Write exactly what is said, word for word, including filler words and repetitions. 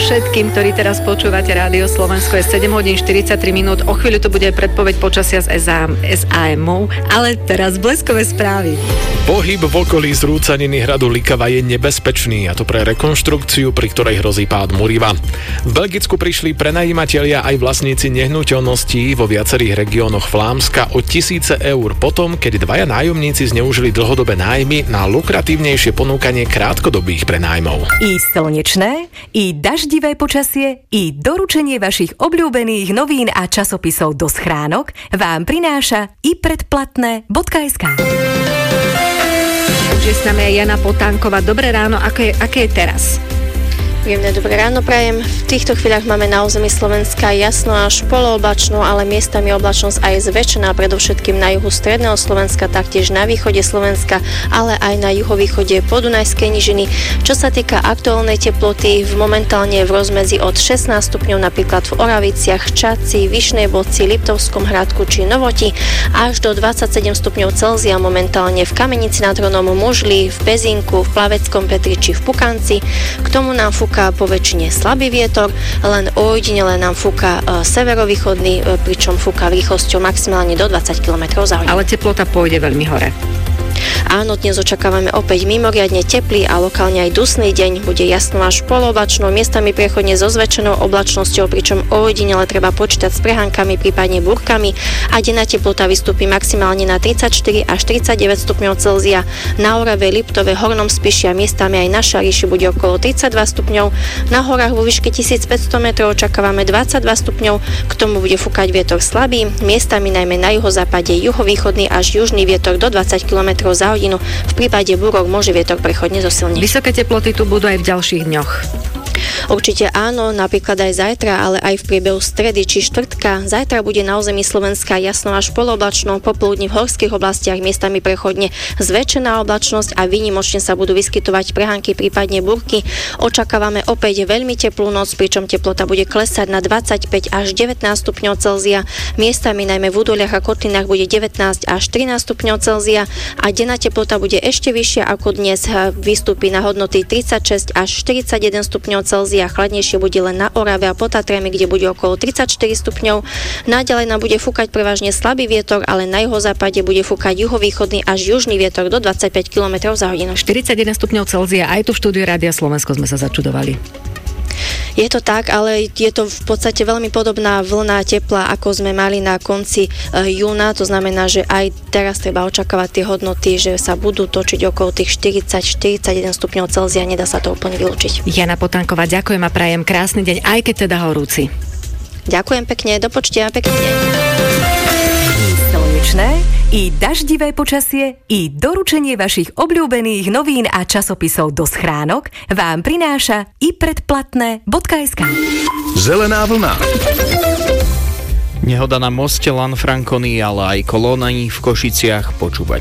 všetkým, ktorí teraz počúvate Rádio Slovensko. Je sedem hodín štyridsaťtri minút. O chvíľu to bude predpoveď počasia z es á em-ov, ale teraz bleskové správy. Pohyb v okolí zrúcaniny hradu Likava je nebezpečný, a to pre rekonštrukciu, pri ktorej hrozí pád Muriva. V Belgicku prišli prenajímatelia aj vlastníci nehnuteľností vo viacerých regiónoch Flámska o tisíce eur potom, keď dvaja nájomníci zneužili dlhodobé nájmy na lukratívnejšie ponúkanie krátkodobých prenájmov. I slnečné, i daždivé počasie, i doručenie vašich obľúbených novín a časopisov do schránok vám prináša i predplatné bodka es ká. Už je s nami aj Jana Potánková. Dobré ráno, aké je, aké je teraz? Príjemné dobré ráno prajem. V týchto chvíľach máme na území Slovenska jasno až polooblačnú, ale miestami oblačnosť aj zväčšená, predovšetkým na juhu stredného Slovenska, taktiež na východe Slovenska, ale aj na juhovýchode podunajskej nížiny. Čo sa týka aktuálnej teploty, v momentálne v rozmedzi od šestnásť stupňov napríklad v Oraviciach, Čadci, Vyšnej Bodci, Liptovskom Hradku či Novoti, až do dvadsaťsedem stupňov Celzia momentálne v Kamenici nad Hronom, Mužli, v Pezinku, v Plaveckom Petri či v Pukanci. K tomu nám fúka po väčšine slabý vietor, len ojedinele nám fúka e, severovýchodný, e, pričom fúka rýchlosťou maximálne do dvadsať kilometrov za hodinu. Ale teplota pôjde veľmi hore. Áno, dnes očakávame opäť mimoriadne teplý a lokálne aj dusný deň. Bude jasno až polooblačno, miestami priechodne so zväčšenou oblačnosťou, pričom ojedinele treba počítať s prehánkami, prípadne búrkami, a denná teplota vystúpi maximálne na tridsaťštyri až tridsaťdeväť stupňov Celzia. Na Orave, Liptove, Hornom Spiši a miestami aj na Šariši bude okolo tridsaťdva stupňov. Na horách vo výške tisícpäťsto metrov očakávame dvadsaťdva stupňov. K tomu bude fúkať vietor slabý, miestami najmä na juhozápade juhovýchodný až južný vietor do dvadsať kilometrov za hodinu. V prípade búrok môže vietor prechodne zosilniť. Vysoké teploty tu budú aj v ďalších dňoch. Určite áno, napríklad aj zajtra, ale aj v priebehu stredy či štvrtka. Zajtra bude na území Slovenska jasno až polooblačno, popoludní v horských oblastiach miestami prechodne zväčšená oblačnosť a výnimočne sa budú vyskytovať prehánky, prípadne búrky. Očakávame opäť veľmi teplú noc, pričom teplota bude klesať na dvadsaťpäť až devätnásť stupňov Celzia. Miestami najmä v údoliach a kotlinách bude devätnásť až trinásť stupňov Celzia a denná teplota bude ešte vyššia ako dnes, vystúpi na hodnoty tridsaťšesť až štyridsaťjeden stupňov Celzia. Chladnejšie bude len na Orave a pod Tatrami, kde bude okolo tridsaťštyri stupňov. Naďalej nám bude fúkať prevažne slabý vietor, ale na juhozápade bude fúkať juhovýchodný až južný vietor do dvadsaťpäť kilometrov za hodinu. štyridsaťjeden stupňov Celzia, aj tu v štúdiu Rádia Slovensko sme sa začudovali. Je to tak, ale je to v podstate veľmi podobná vlna tepla, ako sme mali na konci uh, júna. To znamená, že aj teraz treba očakávať tie hodnoty, že sa budú točiť okolo tých štyridsať až štyridsaťjeden stupňov Celzia. Nedá sa to úplne vylúčiť. Jana Potánková, ďakujem a prajem krásny deň, aj keď teda horúci. Ďakujem pekne, do počutia, pekný deň. Slnečné, i daždivé počasie, i doručenie vašich obľúbených novín a časopisov do schránok vám prináša i predplatné bodka es ká. Zelená vlna. Nehoda na moste Lanfranconi, ale aj kolóny v Košiciach. Počúvať